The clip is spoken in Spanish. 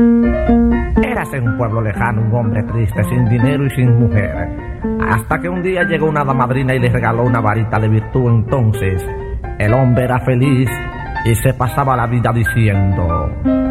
Érase en un pueblo lejano un hombre triste, sin dinero y sin mujer, hasta que un día llegó una hada madrina y le regaló una varita de virtud. Entonces el hombre era feliz y se pasaba la vida diciendo: